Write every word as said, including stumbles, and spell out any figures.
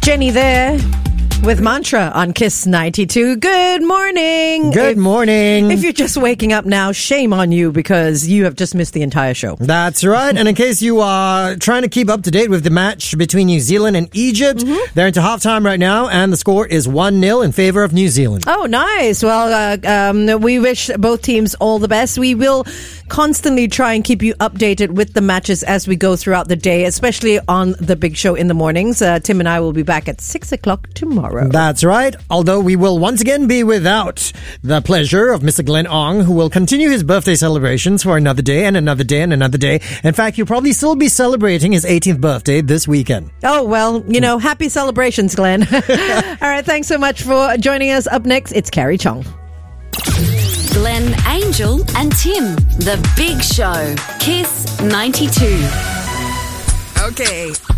Jenny there with Mantra on Kiss ninety-two. Good morning. Good if, morning. If you're just waking up now, shame on you because you have just missed the entire show. That's right. And in case you are trying to keep up to date with the match between New Zealand and Egypt, mm-hmm. they're into halftime right now, and the score is one nil in favor of New Zealand. Oh, nice. Well, uh, um, we wish both teams all the best. We will constantly try and keep you updated with the matches as we go throughout the day, especially on the big show in the mornings. Uh, Tim and I will be back at six o'clock tomorrow. That's right. Although we will once again be without the pleasure of Mister Glenn Ong, who will continue his birthday celebrations for another day and another day and another day. In fact, he'll probably still be celebrating his eighteenth birthday this weekend. Oh, well, you know, happy celebrations, Glenn. All right, thanks so much for joining us. Up next, it's Carrie Chong. Glenn, Angel and Tim, The Big Show. Kiss ninety-two. Okay.